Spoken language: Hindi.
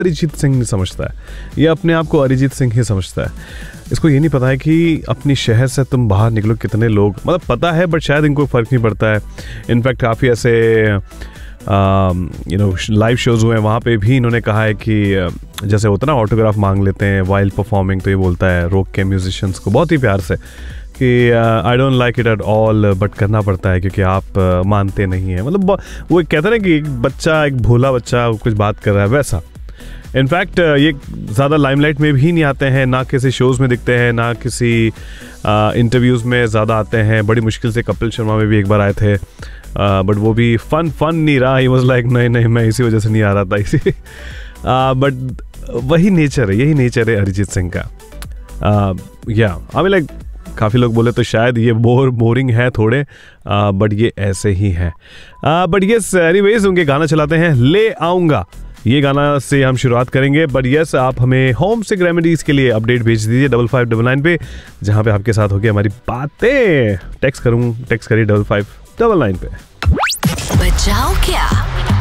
अरिजीत सिंह नहीं समझता है, ये अपने आप को अरिजीत सिंह ही समझता है। इसको ये नहीं पता है कि अपनी शहर से तुम बाहर निकलो, कितने लोग, मतलब पता है बट शायद इनको फ़र्क नहीं पड़ता है। इनफैक्ट काफ़ी ऐसे लाइव शोज़ हुए हैं, वहाँ पे भी इन्होंने कहा है कि जैसे होता है ना ऑटोग्राफ मांग लेते हैं वाइल परफॉर्मिंग, तो ये बोलता है रोक के म्यूजिशियंस को बहुत ही प्यार से कि I don't like it at all, but करना पड़ता है क्योंकि आप मानते नहीं हैं। मतलब वो कहते हैं ना कि एक बच्चा, एक भोला बच्चा कुछ बात कर रहा है, वैसा। इनफैक्ट ये ज़्यादा लाइमलाइट में भी नहीं आते हैं, ना किसी शोज़ में दिखते हैं, ना किसी इंटरव्यूज़ में ज़्यादा आते हैं। बड़ी मुश्किल से कपिल शर्मा में भी एक बार आए थे, बट वो भी फन नहीं रहा। ही वाज लाइक नहीं मैं इसी वजह से नहीं आ रहा था इसी बट वही नेचर है, यही नेचर है अरिजीत सिंह का। या आई मीन लाइक काफ़ी लोग बोले तो शायद ये बोरिंग है थोड़े, बट ये ऐसे ही है। बट यस एनीवेज उनके गाना चलाते हैं, ले आऊँगा, ये गाना से हम शुरुआत करेंगे। बट यस आप हमें होम सिक रेमेडीज़ के लिए अपडेट भेज दीजिए 5599 पे, जहाँ पे आपके साथ होगी हमारी बातें। टेक्स्ट करिए 5599 पे। बचाओ क्या